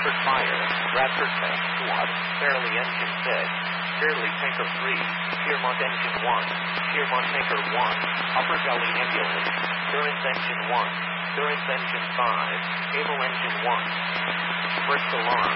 Bradford Fire, Bradford Test Squad, Fairley Engine 6, Fairley Tanker 3, Piermont Engine 1, Piermont Tanker 1, Upper Gully Ambulance, Durance Engine 1, Durance Engine 5, Cable Engine 1. First alarm,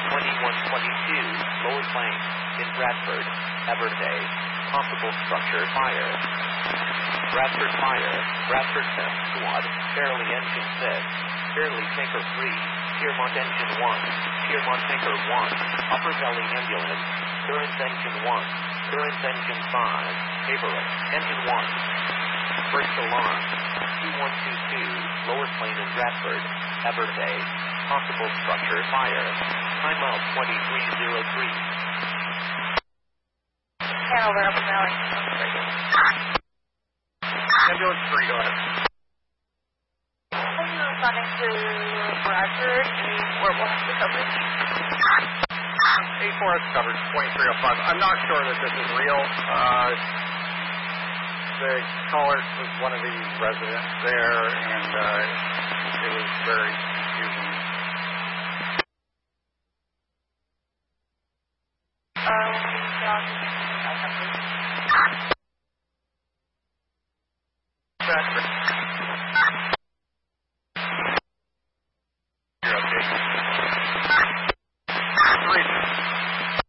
2122, Lower Plains, in Bradford, Everday, possible structure fire. Bradford Fire, Bradford Test Squad, Fairley Engine 6, Fairley Tanker 3, Piermont Engine 1, Piermont Tanker 1, Upper Valley Ambulance, Durance Engine 1, Durance Engine 5, Haverhill, Engine 1. First alarm, 2122, Lower Plain in Bradford, Everday, possible structure fire. Time of 2303. Hanover, Upper Valley. Ambulance 3, go ahead. I'm responding to Bradford, A4 will have the coverage. A4 has coverage, 2305. I'm not sure that this is real. The caller was one of the residents there, and it was very confusing. Bradford.